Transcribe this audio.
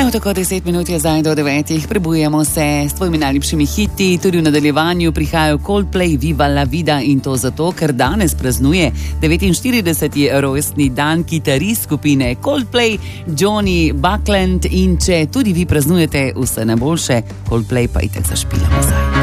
Prav tako 10 minut je zdaj do 9. Prebujemo se s tvojimi najljubšimi hiti. Tudi v nadaljevanju prihajajo Coldplay, Viva la vida, in to zato, ker danes praznuje 49. rojstni dan kitarist skupine Coldplay, Johnny Buckland. In če tudi vi praznujete, vse najboljše, Coldplay pa itek zašpilamo zdaj.